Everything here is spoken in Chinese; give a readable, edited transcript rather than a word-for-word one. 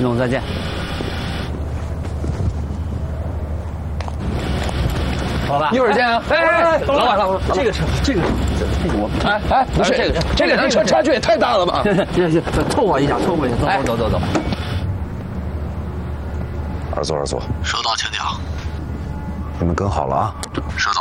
林总再见。老板， 一会儿见啊！哎，老板， 这个车，我， 哎，不是这两辆车差距也太大了吧？ 行，凑合一下，走。 二座， 收到，请讲。 你们跟好了啊。 收到。